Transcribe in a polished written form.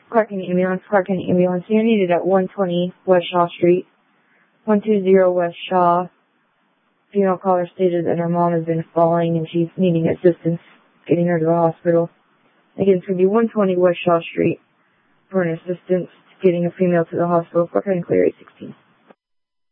Clark County Ambulance. You're needed at 120 West Shaw Street. 120 West Shaw. Female caller stated that her mom has been falling and she's needing assistance getting her to the hospital. Again, it's going to be 120 West Shaw Street for an assistance getting a female to the hospital. Clark County Clear 816.